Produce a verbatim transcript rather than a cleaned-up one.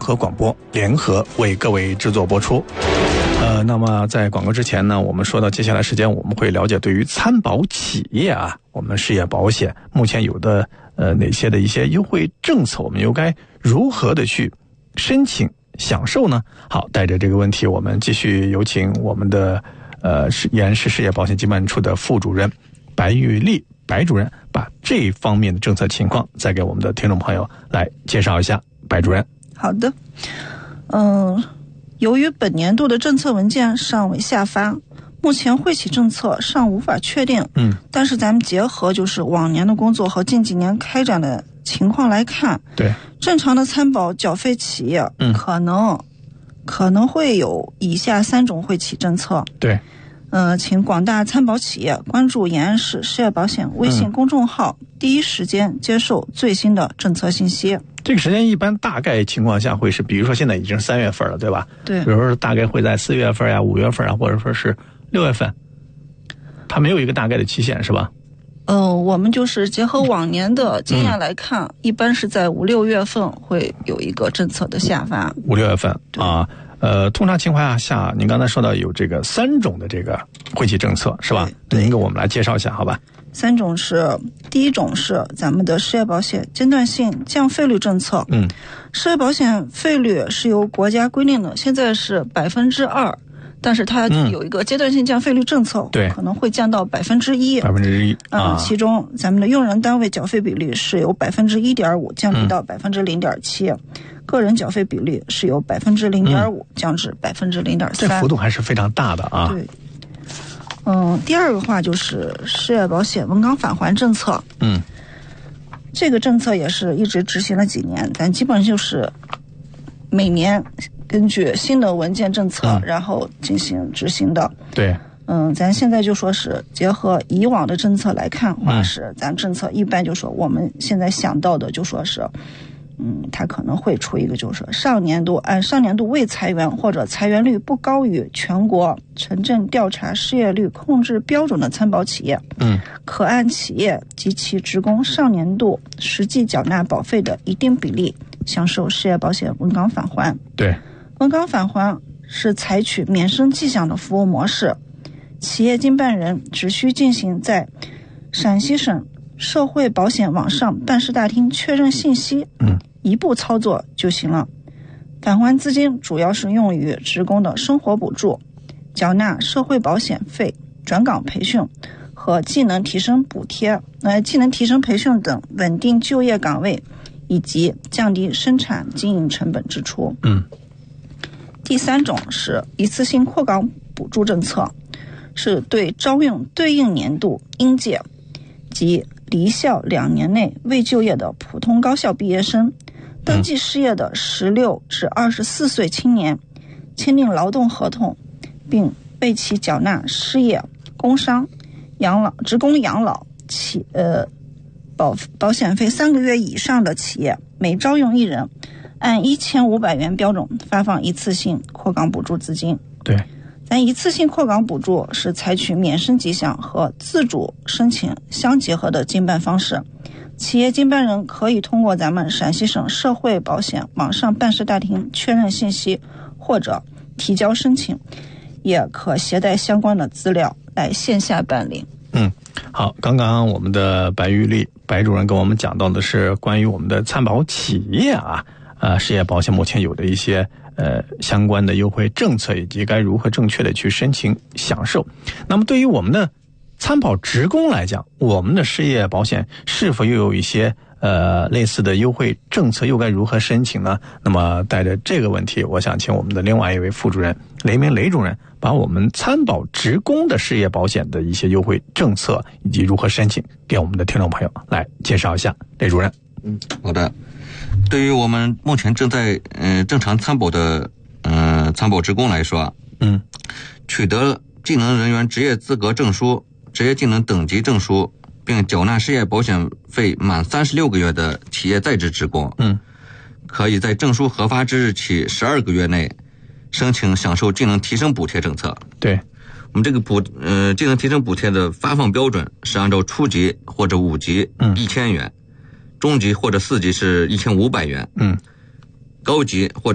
合广播联合为各位制作播出。呃，那么在广告之前呢，我们说到接下来时间我们会了解对于参保企业啊，我们事业保险目前有的呃哪些的一些优惠政策，我们又该如何的去申请享受呢？好，带着这个问题，我们继续有请我们的呃延世事业保险经办处的副主任白玉丽白主任，把这方面的政策情况再给我们的听众朋友来介绍一下。白主任。 好的，嗯、呃，由于本年度的政策文件尚未下发，目前惠企政策尚无法确定。 嗯， 但是咱们结合就是往年的工作和近几年开展的情况来看， 对， 正常的参保缴费企业， 嗯， 可能可能会有以下三种惠企政策。 对。 呃，请广大参保企业关注延安市事业保险微信公众号，嗯、第一时间接受最新的政策信息。 这个时间一般大概情况下会是，比如说现在已经三月份了，对吧？ 对。 比如说大概会在四月份呀、五月份啊，或者说是六月份，它没有一个大概的期限，是吧？ 呃，我们就是结合往年的经验来看，嗯、一般是在五六月份会有一个政策的下发。 五六月份啊。呃，通常情况下，您刚才说到有这个三种的这个惠企政策，是吧？ 对， 您给我们来介绍一下，好吧？ 三种是，第一种是咱们的失业保险阶段性降费率政策。 嗯， 失业保险费率是由国家规定的，现在是百分之二，但是它有一个阶段性降费率政策， 对、嗯， 可能会降到百分之一。 百分之一啊、嗯，其中咱们的用人单位缴费比率是由百分之一点五降低到百分之零点七。个人缴费比率是由百分之零点五降至百分之零点三， 这幅度还是非常大的啊。 对，嗯，第二个话就是失业保险稳岗返还政策。 嗯， 这个政策也是一直执行了几年，咱基本就是每年根据新的文件政策，嗯、然后进行执行的。 对。 嗯，咱现在就说是结合以往的政策来看的话，是咱政策一般就说我们现在想到的就说是。嗯，它可能会出一个，就是说上年度按上年度未裁员或者裁员率不高于全国城镇调查失业率控制标准的参保企业， 嗯， 可按企业及其职工上年度实际缴纳保费的一定比例享受失业保险稳岗返还。 对， 稳岗返还是采取免申迹象的服务模式，企业经办人只需进行在陕西省社会保险网上办事大厅确认信息， 嗯， 一步操作就行了。返还资金主要是用于职工的生活补助、缴纳社会保险费、转岗培训和技能提升补贴、呃技能提升培训等稳定就业岗位，以及降低生产经营成本支出。 嗯， 第三种是一次性扩岗补助政策，是对招用对应年度应届及离校两年内未就业的普通高校毕业生，登记失业的十六至二十四岁青年，签订劳动合同，并为其缴纳失业、工伤、养老、职工养老企呃保保险费三个月以上的企业，每招用一人，按一千五百元标准发放一次性扩岗补助资金。 对。 咱一次性扩岗补助是采取免申迹象和自主申请相结合的经办方式，企业经办人可以通过咱们陕西省社会保险网上办事大厅确认信息或者提交申请，也可携带相关的资料来线下办理。 嗯，好，刚刚我们的白玉丽白主任跟我们讲到的是关于我们的参保企业啊，呃，事业保险目前有的一些呃相关的优惠政策，以及该如何正确的去申请享受。那么对于我们的参保职工来讲，我们的失业保险是否又有一些呃类似的优惠政策，又该如何申请呢？那么带着这个问题，我想请我们的另外一位副主任雷明雷主任，把我们参保职工的失业保险的一些优惠政策以及如何申请，给我们的听众朋友来介绍一下。雷主任。 嗯，好的。对于我们目前正在呃正常参保的呃参保职工来说， 嗯， 取得技能人员职业资格证书、职业技能等级证书，并缴纳失业保险费满三十六个月的企业在职职工， 嗯， 可以在证书核发之日起十二个月内申请享受技能提升补贴政策。 对， 我们这个补呃技能提升补贴的发放标准是按照初级或者五级一千元，嗯，中级或者四级是一千五百元， 嗯， 高级或者